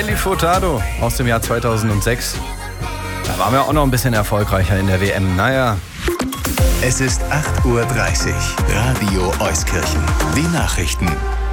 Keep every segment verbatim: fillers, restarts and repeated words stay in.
Nelly Furtado aus dem Jahr zweitausendsechs. Da waren wir auch noch ein bisschen erfolgreicher in der W M. Naja. Es ist acht Uhr dreißig. Radio Euskirchen. Die Nachrichten.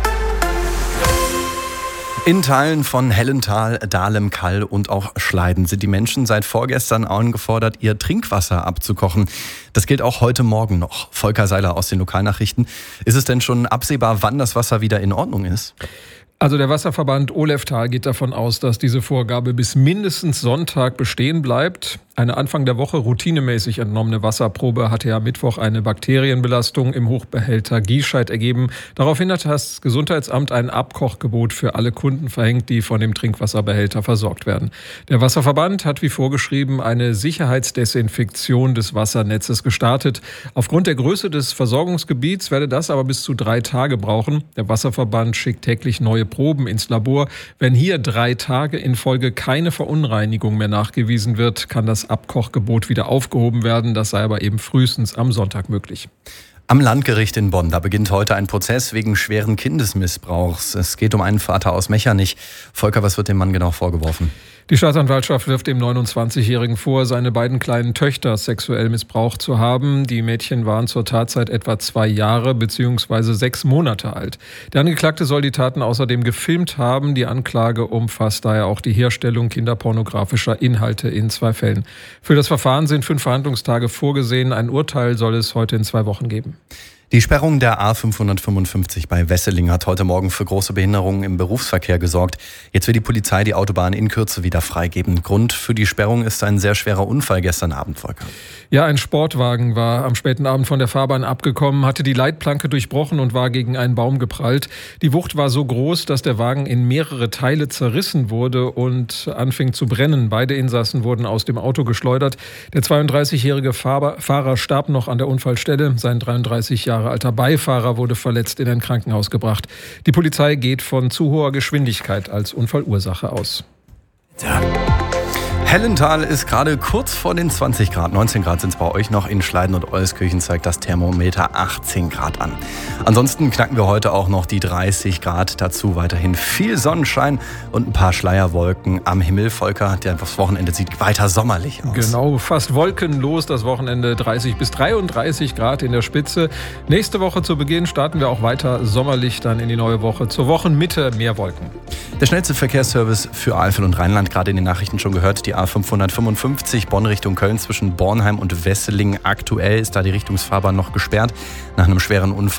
In Teilen von Hellental, Dahlem, Kall und auch Schleiden sind die Menschen seit vorgestern angefordert, ihr Trinkwasser abzukochen. Das gilt auch heute Morgen noch. Volker Seiler aus den Lokalnachrichten. Ist es denn schon absehbar, wann das Wasser wieder in Ordnung ist? Also der Wasserverband Oleftal geht davon aus, dass diese Vorgabe bis mindestens Sonntag bestehen bleibt. Eine Anfang der Woche routinemäßig entnommene Wasserprobe hatte ja am Mittwoch eine Bakterienbelastung im Hochbehälter Giescheid ergeben. Daraufhin hat das Gesundheitsamt ein Abkochgebot für alle Kunden verhängt, die von dem Trinkwasserbehälter versorgt werden. Der Wasserverband hat wie vorgeschrieben eine Sicherheitsdesinfektion des Wassernetzes gestartet. Aufgrund der Größe des Versorgungsgebiets werde das aber bis zu drei Tage brauchen. Der Wasserverband schickt täglich neue Proben ins Labor. Wenn hier drei Tage in Folge keine Verunreinigung mehr nachgewiesen wird, kann das Abkochgebot wieder aufgehoben werden. Das sei aber eben frühestens am Sonntag möglich. Am Landgericht in Bonn, da beginnt heute ein Prozess wegen schweren Kindesmissbrauchs. Es geht um einen Vater aus Mechernich. Volker, was wird dem Mann genau vorgeworfen? Die Staatsanwaltschaft wirft dem neunundzwanzigjährigen vor, seine beiden kleinen Töchter sexuell missbraucht zu haben. Die Mädchen waren zur Tatzeit etwa zwei Jahre bzw. sechs Monate alt. Der Angeklagte soll die Taten außerdem gefilmt haben. Die Anklage umfasst daher auch die Herstellung kinderpornografischer Inhalte in zwei Fällen. Für das Verfahren sind fünf Verhandlungstage vorgesehen. Ein Urteil soll es heute in zwei Wochen geben. Die Sperrung der A fünfhundertfünfundfünfzig bei Wesseling hat heute Morgen für große Behinderungen im Berufsverkehr gesorgt. Jetzt will die Polizei die Autobahn in Kürze wieder freigeben. Grund für die Sperrung ist ein sehr schwerer Unfall gestern Abend, Volker. Ja, ein Sportwagen war am späten Abend von der Fahrbahn abgekommen, hatte die Leitplanke durchbrochen und war gegen einen Baum geprallt. Die Wucht war so groß, dass der Wagen in mehrere Teile zerrissen wurde und anfing zu brennen. Beide Insassen wurden aus dem Auto geschleudert. Der zweiunddreißigjährige Fahrer starb noch an der Unfallstelle. Sein dreiunddreißig Jahre alter Beifahrer wurde verletzt in ein Krankenhaus gebracht. Die Polizei geht von zu hoher Geschwindigkeit als Unfallursache aus. Ja. Hellental ist gerade kurz vor den zwanzig Grad. neunzehn Grad sind es bei euch noch. In Schleiden und Euskirchen zeigt das Thermometer achtzehn Grad an. Ansonsten knacken wir heute auch noch die dreißig Grad. Dazu weiterhin viel Sonnenschein und ein paar Schleierwolken am Himmel. Volker, das Wochenende sieht weiter sommerlich aus. Genau, fast wolkenlos das Wochenende. dreißig bis dreiunddreißig Grad in der Spitze. Nächste Woche zu Beginn starten wir auch weiter sommerlich dann in die neue Woche. Zur Wochenmitte mehr Wolken. Der schnellste Verkehrsservice für Eifel und Rheinland, gerade in den Nachrichten schon gehört, die A fünfhundertfünfundfünfzig Bonn Richtung Köln zwischen Bornheim und Wesseling. Aktuell ist da die Richtungsfahrbahn noch gesperrt nach einem schweren Unfall.